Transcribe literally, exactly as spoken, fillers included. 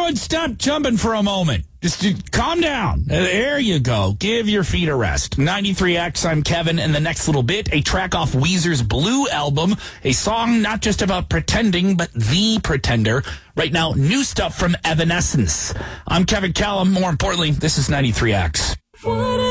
everyone stop jumping for a moment. Just, just calm down. Uh, there you go. Give your feet a rest. ninety-three X, I'm Kevin. In the next little bit, a track off Weezer's Blue album. A song not just about pretending, but the pretender. Right now, new stuff from Evanescence. I'm Kevin Callum. More importantly, this is ninety-three X.